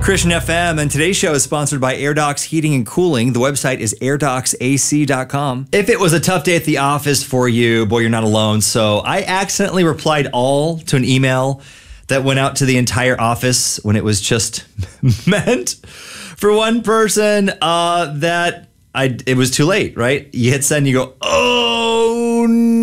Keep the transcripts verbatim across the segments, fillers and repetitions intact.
Christian F M, and today's show is sponsored by AirDocs Heating and Cooling. The website is air docs a c dot com. If it was a tough day at the office for you, boy, you're not alone. So I accidentally replied all to an email that went out to the entire office when it was just meant for one person. Uh, that I it was too late, right? You hit send, you go, oh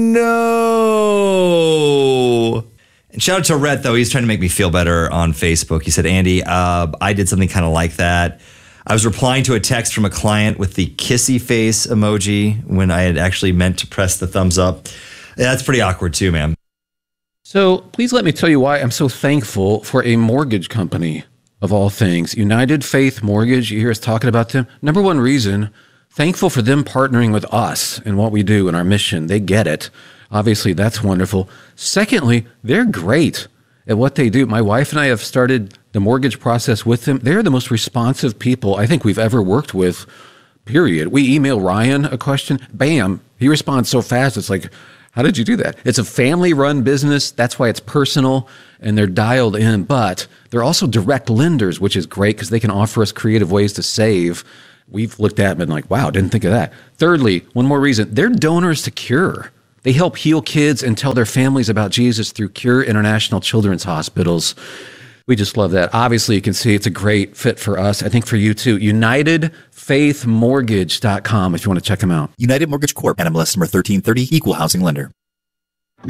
no. And shout out to Rhett, though. He's trying to make me feel better on Facebook. He said, Andy, uh, I did something kind of like that. I was replying to a text from a client with the kissy face emoji when I had actually meant to press the thumbs up. Yeah, that's pretty awkward too, man. So please let me tell you why I'm so thankful for a mortgage company, of all things. United Faith Mortgage, you hear us talking about them. Number one reason, thankful for them partnering with us in what we do and our mission. They get it. Obviously, that's wonderful. Secondly, they're great at what they do. My wife and I have started the mortgage process with them. They're the most responsive people I think we've ever worked with, period. We email Ryan a question, bam, he responds so fast. It's like, how did you do that? It's a family-run business. That's why it's personal, and they're dialed in. But they're also direct lenders, which is great because they can offer us creative ways to save. We've looked at them and like, wow, didn't think of that. Thirdly, one more reason, they're donors to Cure. They help heal kids and tell their families about Jesus through Cure International Children's Hospitals. We just love that. Obviously, you can see it's a great fit for us. I think for you too. United Faith Mortgage dot com if you want to check them out. United Mortgage Corp. N M L S number thirteen thirty, Equal Housing Lender.